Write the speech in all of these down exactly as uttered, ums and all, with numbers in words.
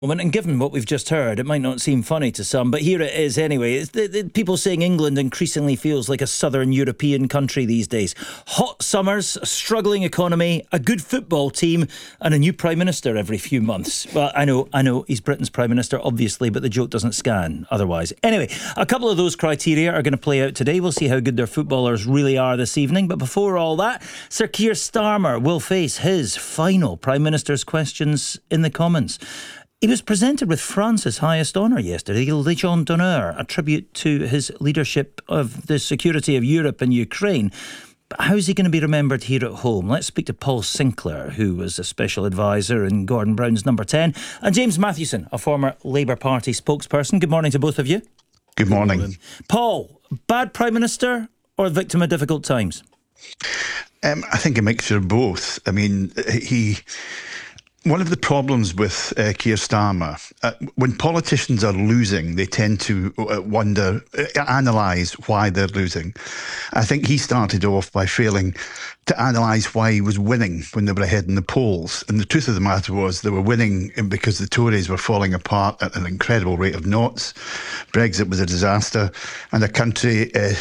And given what we've just heard, it might not seem funny to some, but here it is anyway. It's the, the, people saying England increasingly feels like a southern European country these days. Hot summers, a struggling economy, a good football team, and a new Prime Minister every few months. Well, I know, I know, he's Britain's Prime Minister, obviously, but the joke doesn't scan otherwise. Anyway, a couple of those criteria are going to play out today. We'll see how good their footballers really are this evening. But before all that, Sir Keir Starmer will face his final Prime Minister's questions in the Commons. He was presented with France's highest honour yesterday, the Légion d'honneur, a tribute to his leadership of the security of Europe and Ukraine. But how's he going to be remembered here at home? Let's speak to Paul Sinclair, who was a special advisor in Gordon Brown's Number ten, and James Mathewson, a former Labour Party spokesperson. Good morning to both of you. Good morning. Good morning. Paul, bad Prime Minister or victim of difficult times? Um, I think a mixture of both. I mean, he... One of the problems with uh, Keir Starmer, uh, when politicians are losing, they tend to uh, wonder, uh, analyse why they're losing. I think he started off by failing to analyse why he was winning when they were ahead in the polls. And the truth of the matter was they were winning because the Tories were falling apart at an incredible rate of knots. Brexit was a disaster, and a country... Uh,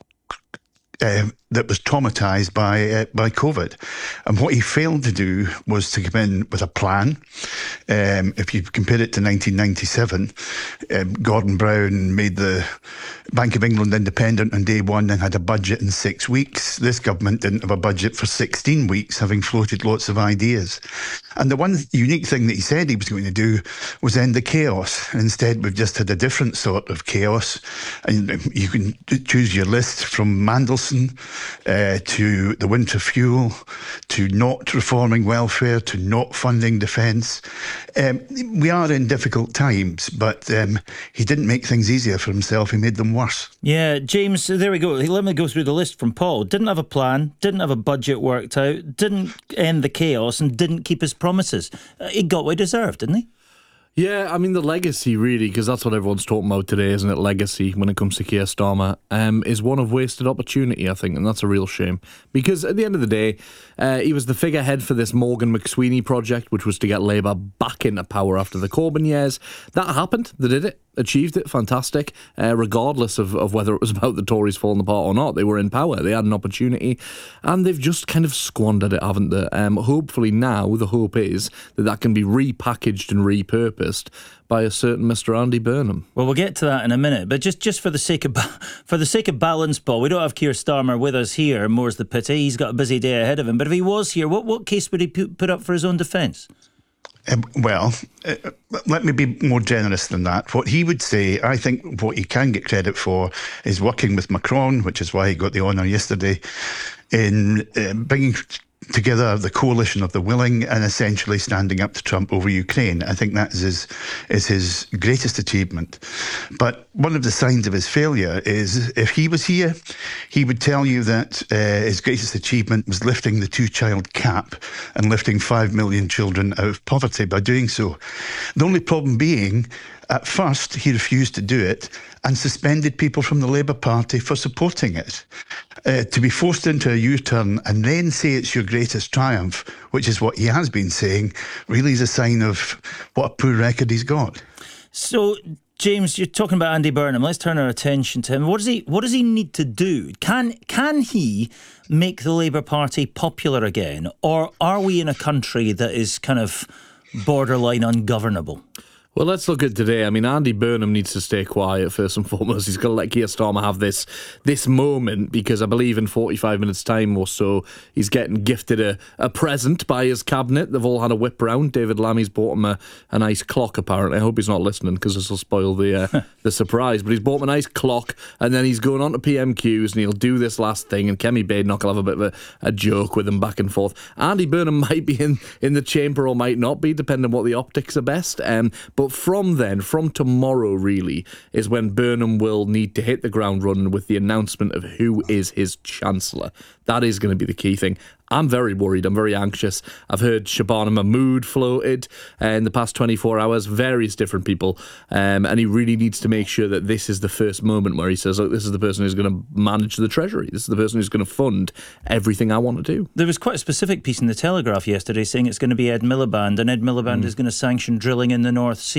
Uh, that was traumatised by uh, by COVID. And what he failed to do was to come in with a plan. Um, if you compare it to nineteen ninety-seven, um, Gordon Brown made the Bank of England independent on day one and had a budget in six weeks. This government didn't have a budget for sixteen weeks, having floated lots of ideas. And the one unique thing that he said he was going to do was end the chaos. And instead, we've just had a different sort of chaos. And you can choose your list from Mandelson uh, to the winter fuel, to not reforming welfare, to not funding defence. Um, we are in difficult times, but um, he didn't make things easier for himself. He made them worse. Yeah, James, there we go. Let me go through the list from Paul. Didn't have a plan, didn't have a budget worked out, didn't end the chaos, and didn't keep his promises. Uh, he got what he deserved, didn't he? Yeah, I mean, the legacy, really, because that's what everyone's talking about today, isn't it? Legacy, when it comes to Keir Starmer, um, is one of wasted opportunity, I think, and that's a real shame. Because at the end of the day, uh, he was the figurehead for this Morgan McSweeney project, which was to get Labour back into power after the Corbyn years. That happened. They did it. Achieved it, fantastic, uh, regardless of, of whether it was about the Tories falling apart or not. They were in power, they had an opportunity, and they've just kind of squandered it, haven't they? Um, hopefully now, the hope is that that can be repackaged and repurposed by a certain Mister Andy Burnham. Well, we'll get to that in a minute, but just, just for the sake of for the sake of balance, Paul, we don't have Keir Starmer with us here, more's the pity, he's got a busy day ahead of him, but if he was here, what, what case would he put, put up for his own defence? Um, well, uh, let me be more generous than that. What he would say, I think what he can get credit for is working with Macron, which is why he got the honour yesterday, in uh, bringing together the coalition of the willing and essentially standing up to Trump over Ukraine. I think that is his, is his greatest achievement. But one of the signs of his failure is if he was here, he would tell you that uh, his greatest achievement was lifting the two-child cap and lifting five million children out of poverty by doing so. The only problem being, at first, he refused to do it and suspended people from the Labour Party for supporting it. Uh, to be forced into a U-turn and then say it's your greatest triumph, which is what he has been saying, really is a sign of what a poor record he's got. So, James, you're talking about Andy Burnham. Let's turn our attention to him. What does he What does he need to do? Can Can he make the Labour Party popular again? Or are we in a country that is kind of borderline ungovernable? Well, let's look at today. I mean, Andy Burnham needs to stay quiet, first and foremost. He's got to let Keir Starmer have this this moment, because I believe in forty-five minutes' time or so, he's getting gifted a, a present by his cabinet. They've all had a whip round. David Lammy's bought him a, a nice clock, apparently. I hope he's not listening, because this will spoil the uh, the surprise. But he's bought him a nice clock, and then he's going on to P M Qs, and he'll do this last thing, and Kemi Badenoch will have a bit of a, a joke with him back and forth. Andy Burnham might be in, in the chamber or might not be, depending on what the optics are best. Um, but from then, from tomorrow really, is when Burnham will need to hit the ground running with the announcement of who is his Chancellor. That is going to be the key thing. I'm very worried. I'm very anxious. I've heard Shabana Mahmood floated uh, in the past twenty-four hours, various different people, um, and he really needs to make sure that this is the first moment where he says, look, this is the person who's going to manage the Treasury. This is the person who's going to fund everything I want to do. There was quite a specific piece in the Telegraph yesterday saying it's going to be Ed Miliband, and Ed Miliband mm. is going to sanction drilling in the North Sea.